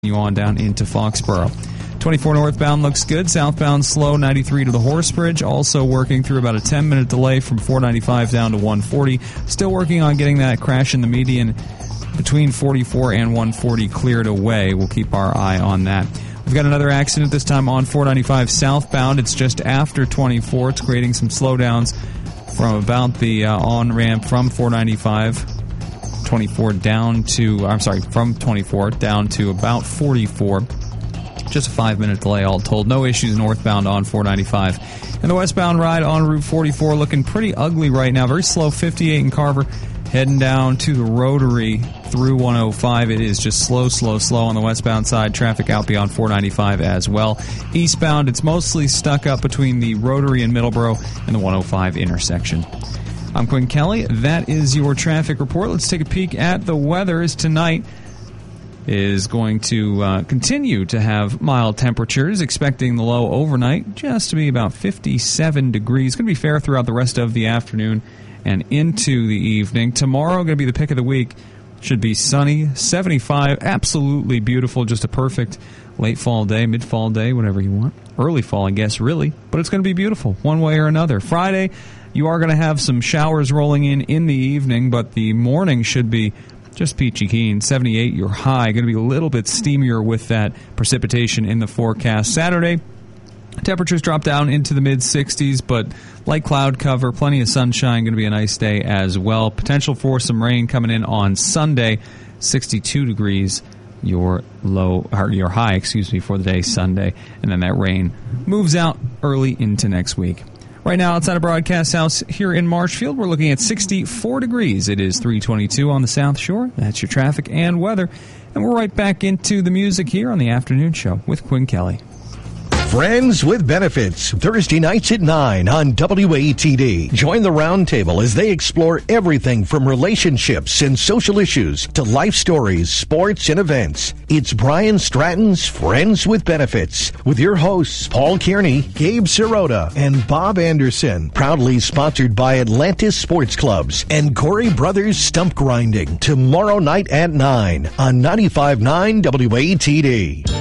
you on down into Foxborough. 24 northbound looks good. Southbound slow, 93 to the Horse Bridge. Also working through about a 10-minute delay from 495 down to 140. Still working on getting that crash in the median between 44 and 140 cleared away. We'll keep our eye on that. We've got another accident, this time on 495 southbound. It's just after 24. It's creating some slowdowns from about the on-ramp from 495. 24 down to, from 24 down to about 44. Just a 5-minute delay all told. No issues northbound on 495. And the westbound ride on Route 44 looking pretty ugly right now. Very slow, 58 in Carver. Heading down to the Rotary through 105. It is just slow on the westbound side. Traffic out beyond 495 as well. Eastbound, it's mostly stuck up between the Rotary and Middleborough and the 105 intersection. I'm Quinn Kelly. That is your traffic report. Let's take a peek at the weather. As tonight is going to continue to have mild temperatures, expecting the low overnight just to be about 57 degrees. It's going to be fair throughout the rest of the afternoon and into the evening. Tomorrow going to be the pick of the week. Should be sunny, 75, absolutely beautiful, just a perfect late fall day, mid fall day, whatever you want. Early fall, I guess, really. But it's going to be beautiful one way or another. Friday, you are going to have some showers rolling in the evening, but the morning should be just peachy keen. 78 your high. Going to be a little bit steamier with that precipitation in the forecast. Saturday, temperatures drop down into the mid-60s, but light cloud cover, plenty of sunshine. Going to be a nice day as well. Potential for some rain coming in on Sunday. 62 degrees your high, for the day Sunday. And then that rain moves out early into next week. Right now, outside of Broadcast House here in Marshfield, we're looking at 64 degrees. It is 322 on the South Shore. That's your traffic and weather. And we're right back into the music here on the afternoon show with Quinn Kelly. Friends with Benefits, Thursday nights at 9 on WATD. Join the roundtable as they explore everything from relationships and social issues to life stories, sports, and events. It's Brian Stratton's Friends with Benefits with your hosts Paul Kearney, Gabe Sirota, and Bob Anderson. Proudly sponsored by Atlantis Sports Clubs and Corey Brothers Stump Grinding. Tomorrow night at 9 on 95.9 WATD.